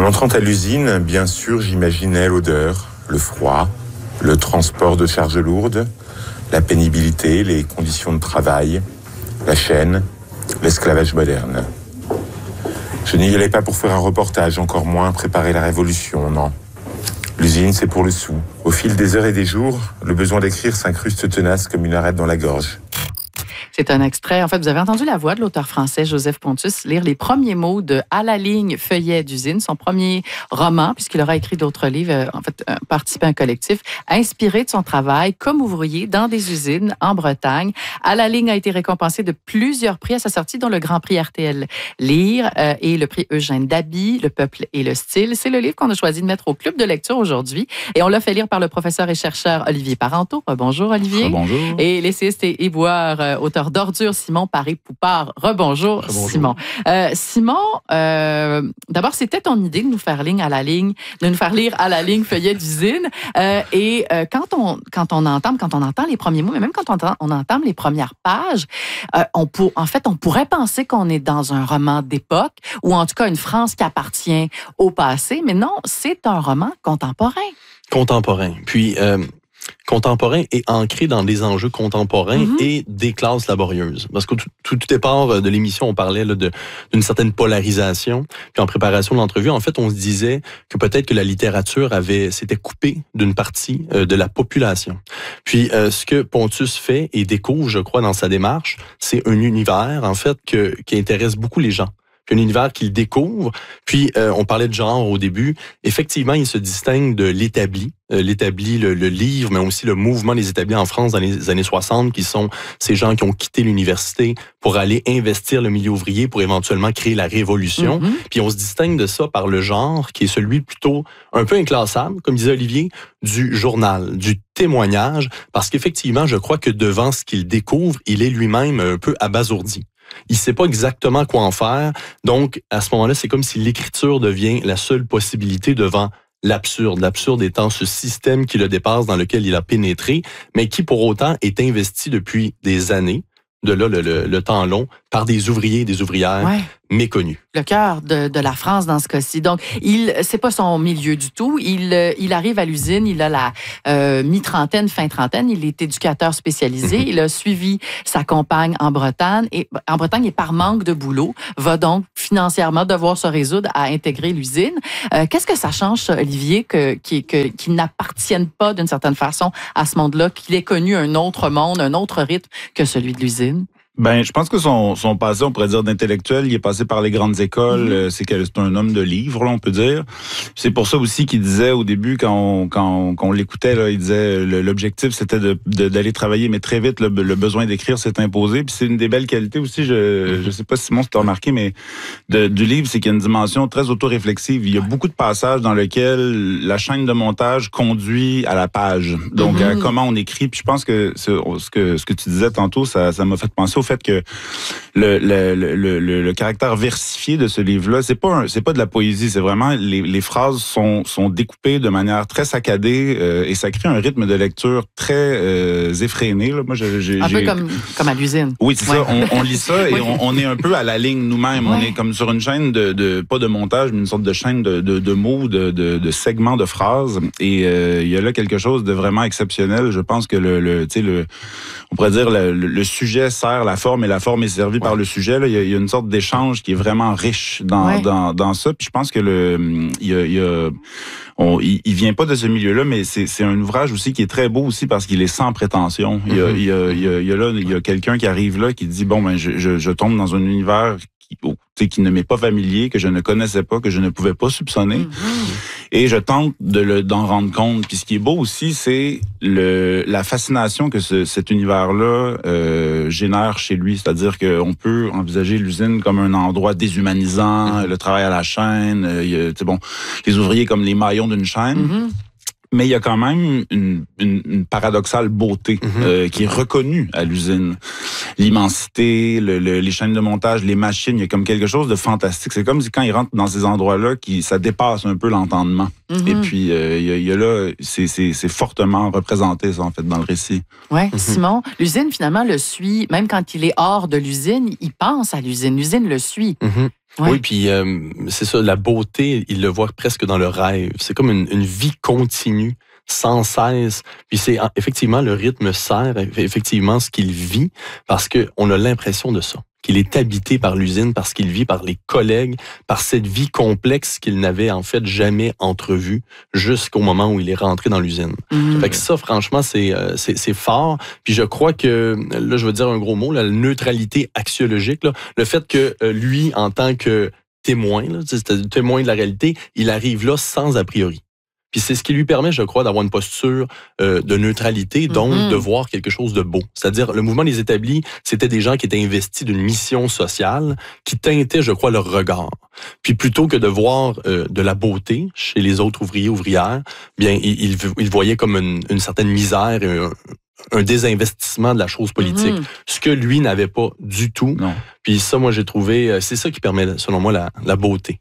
En entrant à l'usine, bien sûr, j'imaginais l'odeur, le froid, le transport de charges lourdes, la pénibilité, les conditions de travail, la chaîne, l'esclavage moderne. Je n'y allais pas pour faire un reportage, encore moins préparer la révolution, non. L'usine, c'est pour le sou. Au fil des heures et des jours, le besoin d'écrire s'incruste tenace comme une arête dans la gorge. C'est un extrait. En fait, vous avez entendu la voix de l'auteur français Joseph Pontus lire les premiers mots de À la ligne, feuillet d'usine, son premier roman, puisqu'il aura écrit d'autres livres, participé à un collectif, inspiré de son travail comme ouvrier dans des usines en Bretagne. À la ligne a été récompensé de plusieurs prix à sa sortie, dont le Grand Prix RTL Lire et le prix Eugène Daby, Le peuple et le style. C'est le livre qu'on a choisi de mettre au club de lecture aujourd'hui. Et on l'a fait lire par le professeur et chercheur Olivier Parenteau. Bonjour Olivier. Bonjour. Et l'essayiste et éboueur, auteur d'Ordures, Simon Paré-Poupard. Rebonjour, Simon. Simon, d'abord, c'était ton idée de nous faire lire à la ligne feuillet d'usine. Quand on entend les premiers mots, mais même quand on entend les premières pages, on pourrait penser qu'on est dans un roman d'époque ou en tout cas une France qui appartient au passé, mais non, c'est un roman contemporain. Contemporain. Puis, contemporain et ancré dans des enjeux contemporains et des classes laborieuses. Parce que tout départ de l'émission, on parlait là, d'une certaine polarisation. Puis en préparation de l'entrevue, en fait, on se disait que peut-être que la littérature s'était coupée d'une partie de la population. Puis ce que Pontus fait et découvre, je crois, dans sa démarche, c'est un univers, en fait, qui intéresse beaucoup les gens. Puis un univers qu'il découvre. Puis, on parlait de genre au début. Effectivement, il se distingue de l'établi. L'établi, le livre, mais aussi le mouvement des établis en France dans les années 60, qui sont ces gens qui ont quitté l'université pour aller investir le milieu ouvrier pour éventuellement créer la révolution. Puis on se distingue de ça par le genre, qui est celui plutôt un peu inclassable, comme disait Olivier, du journal, du témoignage, parce qu'effectivement, je crois que devant ce qu'il découvre, il est lui-même un peu abasourdi. Il ne sait pas exactement quoi en faire. Donc, à ce moment-là, c'est comme si l'écriture devient la seule possibilité devant l'absurde. L'absurde étant ce système qui le dépasse, dans lequel il a pénétré, mais qui, pour autant, est investi depuis des années, de là le temps long, par des ouvriers et des ouvrières méconnus. Le cœur de la France dans ce cas-ci. Donc, c'est pas son milieu du tout. Il arrive à l'usine, il a la mi-trentaine, fin trentaine, il est éducateur spécialisé, il a suivi sa compagne en Bretagne et par manque de boulot, va donc financièrement devoir se résoudre à intégrer l'usine. Qu'est-ce que ça change, ça, Olivier, qu'il n'appartienne pas d'une certaine façon à ce monde-là, qu'il ait connu un autre monde, un autre rythme que celui de l'usine? Ben, je pense que son passé, on pourrait dire d'intellectuel, il est passé par les grandes écoles. C'est un homme de livre, là, on peut dire. C'est pour ça aussi qu'il disait au début, quand on l'écoutait, là, il disait l'objectif c'était d'aller travailler, mais très vite le besoin d'écrire s'est imposé. Puis c'est une des belles qualités aussi. Je sais pas Simon si tu as remarqué, mais du livre, c'est qu'il y a une dimension très auto-réflexive. Il y a beaucoup de passages dans lesquels la chaîne de montage conduit à la page. Donc à comment on écrit. Puis je pense que ce que tu disais tantôt, ça m'a fait penser au fait que le caractère versifié de ce livre-là, c'est pas de la poésie, c'est vraiment les phrases sont découpées de manière très saccadée et ça crée un rythme de lecture très effréné. Là. Moi, un peu comme à l'usine. Oui, c'est ça. On lit ça et on est un peu à la ligne nous-mêmes. On est comme sur une chaîne pas de montage, mais une sorte de chaîne de mots, de segments de phrases. Et il y a là quelque chose de vraiment exceptionnel. Je pense que on pourrait dire le sujet sert la forme et la forme est servie par le sujet. Là. Il y a une sorte d'échange qui est vraiment riche dans ça. Puis je pense que il vient pas de ce milieu-là, mais c'est un ouvrage aussi qui est très beau aussi parce qu'il est sans prétention. Il y a quelqu'un qui arrive là qui dit bon ben je tombe dans un univers qui ne m'est pas familier, que je ne connaissais pas, que je ne pouvais pas soupçonner. Et je tente d'en rendre compte. Puis ce qui est beau aussi, c'est la fascination que cet univers-là génère chez lui. C'est-à-dire qu'on peut envisager l'usine comme un endroit déshumanisant, le travail à la chaîne, les ouvriers comme les maillons d'une chaîne. Mais il y a quand même une paradoxale beauté qui est reconnue à l'usine. L'immensité, les chaînes de montage, les machines, il y a comme quelque chose de fantastique. C'est comme si quand ils rentrent dans ces endroits-là, ça dépasse un peu l'entendement. Et puis, il y a là, c'est fortement représenté, ça, en fait, dans le récit. Oui, Simon, l'usine, finalement, le suit. Même quand il est hors de l'usine, il pense à l'usine. L'usine le suit. Oui, puis c'est ça, la beauté, il le voit presque dans le rêve. C'est comme une vie continue, sans cesse. Puis c'est effectivement, le rythme sert effectivement ce qu'il vit, parce qu'on a l'impression de ça, qu'il est habité par l'usine, parce qu'il vit par les collègues, par cette vie complexe qu'il n'avait en fait jamais entrevue jusqu'au moment où il est rentré dans l'usine. Fait que ça, franchement, c'est fort. Puis je crois que, là, je veux dire un gros mot, la neutralité axiologique, là, le fait que lui, en tant que témoin, là, c'est témoin de la réalité, il arrive là sans a priori. Puis c'est ce qui lui permet, je crois, d'avoir une posture de neutralité, donc de voir quelque chose de beau. C'est-à-dire, le mouvement des établis, c'était des gens qui étaient investis d'une mission sociale qui teintait, je crois, leur regard. Puis plutôt que de voir de la beauté chez les autres ouvriers, ouvrières, bien, ils voyaient comme une certaine misère et un désinvestissement de la chose politique. Ce que lui n'avait pas du tout. Non. Puis ça, moi, j'ai trouvé, c'est ça qui permet, selon moi, la beauté.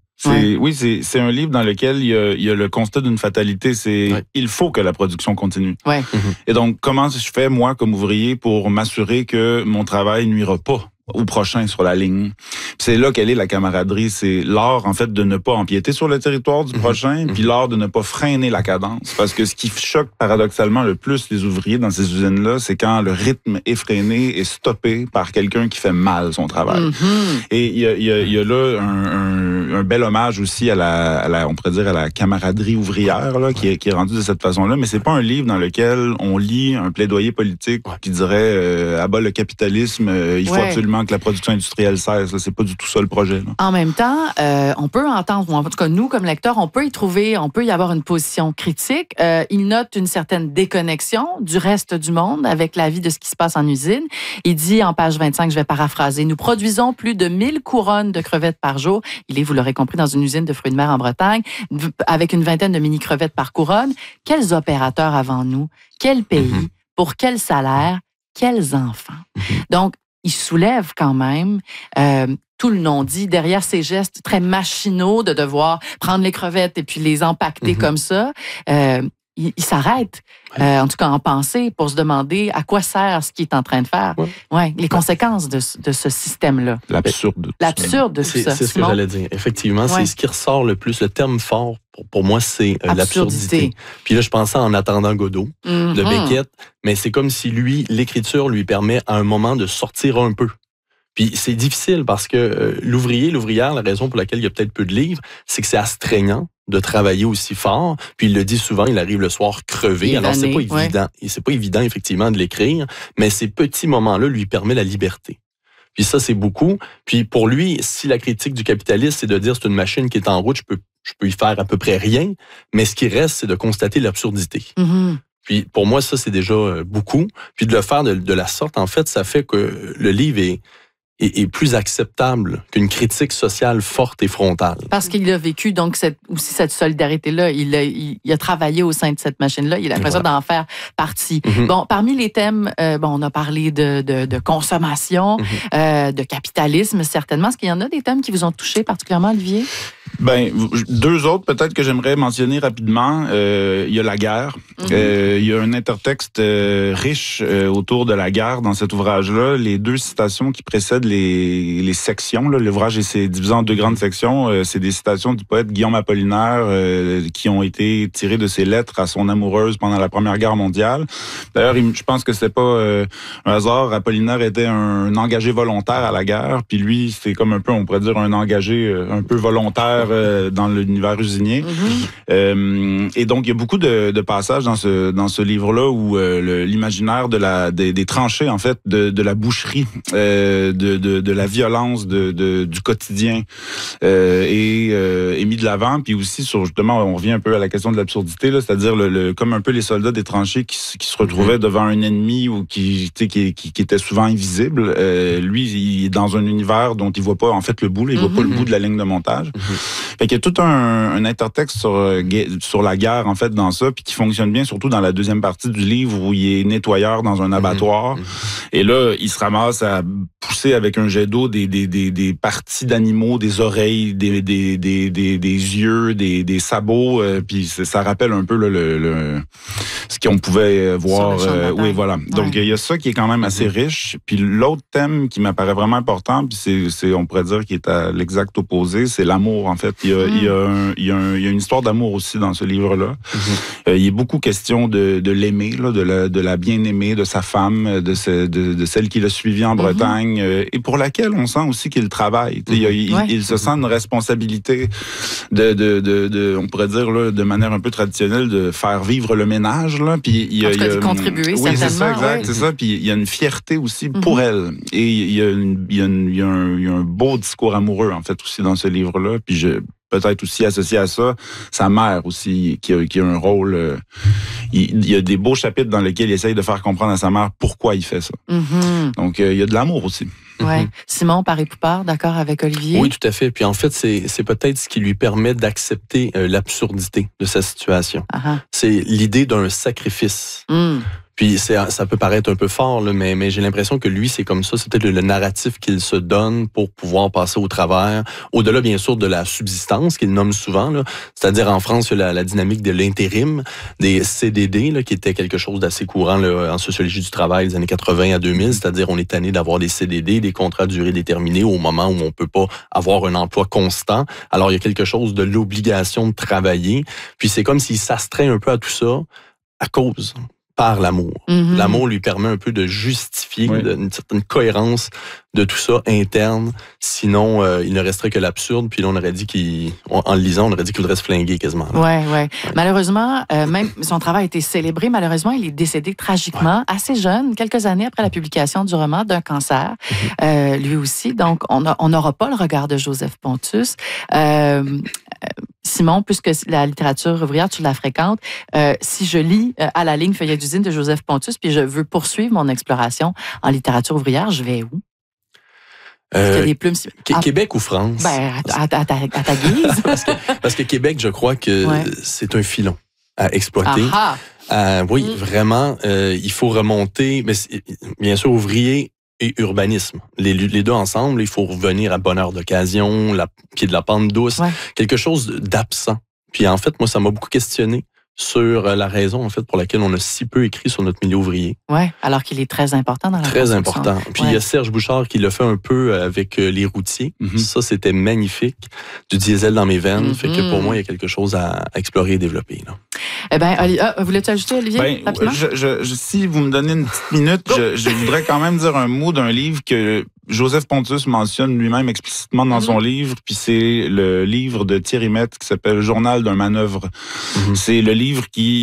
Oui, c'est un livre dans lequel il y a le constat d'une fatalité. Il faut que la production continue. Ouais. Et donc, comment je fais, moi, comme ouvrier, pour m'assurer que mon travail nuira pas au prochain sur la ligne? C'est là quelle est la camaraderie. C'est l'art, en fait, de ne pas empiéter sur le territoire du prochain, puis l'art de ne pas freiner la cadence. Parce que ce qui choque paradoxalement le plus les ouvriers dans ces usines-là, c'est quand le rythme effréné est stoppé par quelqu'un qui fait mal son travail. Et il y a là un bel hommage aussi à la on pourrait dire à la camaraderie ouvrière là, qui est rendue de cette façon-là. Mais c'est pas un livre dans lequel on lit un plaidoyer politique qui dirait abat le capitalisme, il faut absolument que la production industrielle cesse. Là, c'est pas du tout ça le projet. Là. En même temps, on peut entendre, ou en tout cas nous comme lecteurs, on peut y avoir une position critique. Il note une certaine déconnexion du reste du monde avec la vie de ce qui se passe en usine. Il dit en page 25, je vais paraphraser, nous produisons plus de 1000 couronnes de crevettes par jour. Il est, vous l'aurez compris, dans une usine de fruits de mer en Bretagne, avec une vingtaine de mini-crevettes par couronne. Quels opérateurs avant nous? Quel pays? Pour quel salaire? Quels enfants? Donc, il soulève quand même tout le non-dit derrière ces gestes très machinaux de devoir prendre les crevettes et puis les empaqueter comme ça. Il s'arrête, en tout cas en pensée, pour se demander à quoi sert ce qu'il est en train de faire. Les conséquences de ce système-là. L'absurde de tout ça. C'est ce que j'allais dire. Effectivement, c'est ce qui ressort le plus. Le terme fort, pour moi, c'est l'absurdité. Puis là, je pensais en attendant Godot, de Beckett, mais c'est comme si l'écriture lui permet à un moment de sortir un peu. Puis c'est difficile parce que l'ouvrière, la raison pour laquelle il y a peut-être peu de livres, c'est que c'est astreignant de travailler aussi fort. Puis il le dit souvent, il arrive le soir crevé. Alors c'est pas évident. Et c'est pas évident effectivement de l'écrire, mais ces petits moments-là lui permettent la liberté. Puis ça, c'est beaucoup. Puis pour lui, si la critique du capitalisme, c'est de dire c'est une machine qui est en route, je peux y faire à peu près rien, mais ce qui reste, c'est de constater l'absurdité. Puis pour moi, ça, c'est déjà beaucoup. Puis de le faire de la sorte, en fait, ça fait que le livre est plus acceptable qu'une critique sociale forte et frontale. Parce qu'il a vécu donc cette solidarité-là. Il a travaillé au sein de cette machine-là. Il a l'impression d'en faire partie. Bon, parmi les thèmes, on a parlé de consommation, de capitalisme, certainement. Est-ce qu'il y en a des thèmes qui vous ont touché particulièrement, Olivier? Deux autres peut-être que j'aimerais mentionner rapidement. Il y a la guerre. Il y a un intertexte riche autour de la guerre dans cet ouvrage-là. Les deux citations qui précèdent les sections. L'ouvrage est divisé en deux grandes sections. C'est des citations du poète Guillaume Apollinaire qui ont été tirées de ses lettres à son amoureuse pendant la Première Guerre mondiale. D'ailleurs, je pense que c'était pas un hasard. Apollinaire était un engagé volontaire à la guerre. Puis lui, c'est comme un peu, on pourrait dire, un engagé un peu volontaire dans l'univers usinier. Et donc, il y a beaucoup de passages dans ce livre-là où l'imaginaire des tranchées, en fait, de la boucherie, de la violence du quotidien est mis de l'avant. Puis aussi, justement, on revient un peu à la question de l'absurdité, là, c'est-à-dire comme un peu les soldats des tranchées qui se retrouvaient devant un ennemi ou qui était souvent invisible. Lui, il est dans un univers dont il voit pas, en fait, le bout. Là, il voit pas le bout de la ligne de montage. Fait qu'il y a tout un intertexte sur la guerre, en fait, dans ça, puis qui fonctionne bien, surtout dans la deuxième partie du livre où il est nettoyeur dans un abattoir. Et là, il se ramasse à pousser avec un jet d'eau des parties d'animaux, des oreilles, des yeux, des sabots, puis ça rappelle un peu ce qu'on pouvait voir. Oui, voilà. Ouais. Donc, il y a ça qui est quand même assez riche. Puis l'autre thème qui m'apparaît vraiment important, puis c'est on pourrait dire qui est à l'exact opposé, c'est l'amour, en fait. Il y a une histoire d'amour aussi dans ce livre-là. Il est beaucoup question de l'aimer, là, de la bien-aimée, de sa femme, de celle qui l'a suivi en Bretagne, et pour laquelle on sent aussi qu'il travaille. Il se sent une responsabilité on pourrait dire là, de manière un peu traditionnelle, de faire vivre le ménage. Là. Puis de contribuer, oui, certainement. C'est ça, exact, c'est ça. Puis il y a une fierté aussi pour elle. Et il y a un beau discours amoureux, en fait, aussi dans ce livre-là. Puis peut-être aussi associé à ça, sa mère aussi, qui a un rôle... il y a des beaux chapitres dans lesquels il essaye de faire comprendre à sa mère pourquoi il fait ça. Donc, il y a de l'amour aussi. Ouais. Simon Paré-Poupard, d'accord avec Olivier? Oui, tout à fait. Puis en fait, c'est peut-être ce qui lui permet d'accepter l'absurdité de sa situation. C'est l'idée d'un sacrifice. Puis ça peut paraître un peu fort, là, mais j'ai l'impression que lui, c'est comme ça. C'est peut-être le narratif qu'il se donne pour pouvoir passer au travers. Au-delà, bien sûr, de la subsistance qu'il nomme souvent. Là. C'est-à-dire, en France, il y a la dynamique de l'intérim, des CDD, là, qui était quelque chose d'assez courant là, en sociologie du travail des années 80 à 2000. C'est-à-dire, on est tanné d'avoir des CDD, des contrats à durée déterminée, au moment où on peut pas avoir un emploi constant. Alors, il y a quelque chose de l'obligation de travailler. Puis c'est comme s'il s'astreint un peu à tout ça à cause... par l'amour. L'amour lui permet un peu de justifier une certaine cohérence de tout ça interne. Sinon, il ne resterait que l'absurde. Puis là, on aurait dit en le lisant, on aurait dit qu'il voudrait se flinguer quasiment. Ouais. Malheureusement, même son travail a été célébré. Malheureusement, il est décédé tragiquement, assez jeune, quelques années après la publication du roman, d'un cancer. Lui aussi. Donc, on n'aura pas le regard de Joseph Pontus. Simon, puisque la littérature ouvrière, tu la fréquentes, si je lis À la ligne feuillet d'usine de Joseph Pontus, puis je veux poursuivre mon exploration en littérature ouvrière, je vais où? Est-ce qu'il y a des plumes... Québec ou France? Ben, à ta guise. parce que Québec, je crois que c'est un filon à exploiter. Oui, vraiment, il faut remonter, mais bien sûr, ouvrier et urbanisme. Les deux ensemble, il faut revenir à Bonheur d'occasion, Pied de la pente douce, quelque chose d'absent. Puis en fait, moi, ça m'a beaucoup questionné sur la raison, en fait, pour laquelle on a si peu écrit sur notre milieu ouvrier. Oui, alors qu'il est très important dans la Très important. Puis il y a Serge Bouchard qui l'a fait un peu avec les routiers. Ça, c'était magnifique. Du diesel dans mes veines. Fait que pour moi, il y a quelque chose à explorer et développer. Là. Eh bien, voulais-tu ajouter, Olivier, rapidement? Si vous me donnez une petite minute, je voudrais quand même dire un mot d'un livre que Joseph Pontus mentionne lui-même explicitement dans son livre, puis c'est le livre de Thierry Mette qui s'appelle « Journal d'un manœuvre ». C'est le livre qui